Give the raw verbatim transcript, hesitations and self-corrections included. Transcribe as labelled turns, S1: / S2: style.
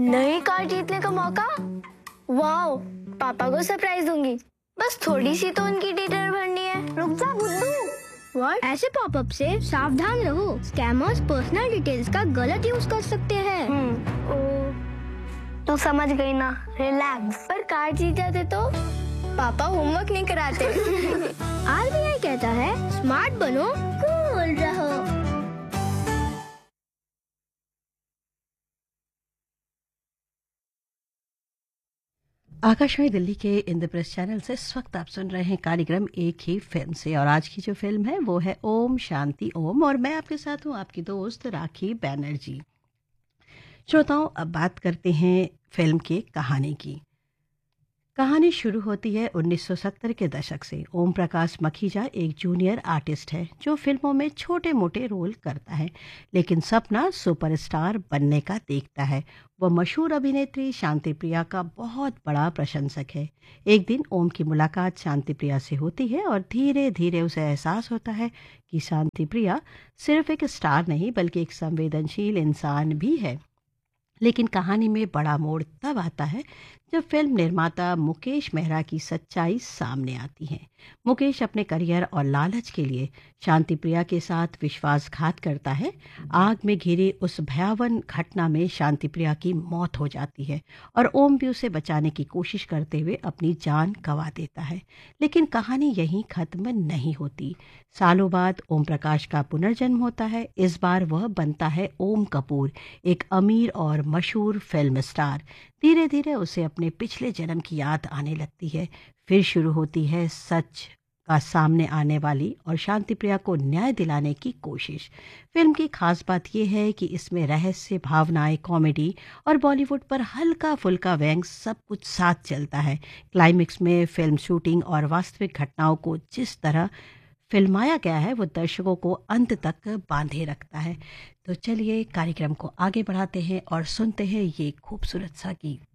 S1: नई कार जीतने का मौका। वाओ, पापा को सरप्राइज दूंगी। बस थोड़ी सी तो उनकी डिटेल भरनी है। रुक जा बुद्धू।
S2: व्हाट? ऐसे पॉपअप से सावधान रहो। स्कैमर्स पर्सनल डिटेल्स का गलत यूज कर सकते हैं।
S1: हम्म, ओ, तू समझ गई ना, रिलैक्स। पर कार जीत जाते तो पापा होमवर्क नहीं कराते।
S2: आरबीआई कहता है स्मार्ट बनो, कूल रहो।
S3: आकाशवाणी दिल्ली के इंद्रप्रस्थ चैनल से इस वक्त आप सुन रहे हैं कार्यक्रम एक ही फिल्म से, और आज की जो फिल्म है वो है ओम शांति ओम, और मैं आपके साथ हूँ आपकी दोस्त राखी बैनर्जी। श्रोताओं, अब बात करते हैं फिल्म की कहानी की। कहानी शुरू होती है उन्नीस सौ सत्तर के दशक से। ओम प्रकाश मखीजा एक जूनियर आर्टिस्ट है जो फिल्मों में छोटे मोटे रोल करता है, लेकिन सपना सुपरस्टार बनने का देखता है। वह मशहूर अभिनेत्री शांति प्रिया का बहुत बड़ा प्रशंसक है। एक दिन ओम की मुलाकात शांति प्रिया से होती है और धीरे धीरे उसे एहसास होता है कि शांति प्रिया सिर्फ एक स्टार नहीं बल्कि एक संवेदनशील इंसान भी है। लेकिन कहानी में बड़ा मोड़ तब आता है जब फिल्म निर्माता मुकेश मेहरा की सच्चाई सामने आती है। मुकेश अपने करियर और लालच के लिए शांति प्रिया के साथ विश्वासघात करता है। आग में घिरी उस भयावह घटना में शांति प्रिया की मौत हो जाती है और ओम भी उसे बचाने की कोशिश करते हुए अपनी जान गंवा देता है। लेकिन कहानी यहीं खत्म नहीं होती। सालों बाद ओम प्रकाश का पुनर्जन्म होता है। इस बार वह बनता है ओम कपूर, एक अमीर और मशहूर फिल्म स्टार। धीरे धीरे उसे अपने पिछले जन्म की याद आने लगती है। फिर शुरू होती है सच का सामने आने वाली और शांति प्रिया को न्याय दिलाने की कोशिश। फिल्म की खास बात यह है कि इसमें रहस्य, भावनाएं, कॉमेडी और बॉलीवुड पर हल्का फुल्का व्यंग सब कुछ साथ चलता है। क्लाइमेक्स में फिल्म शूटिंग और वास्तविक घटनाओं को जिस तरह फिल्माया गया है वो दर्शकों को अंत तक बांधे रखता है। तो चलिए कार्यक्रम को आगे बढ़ाते हैं और सुनते हैं ये खूबसूरत सा गीत।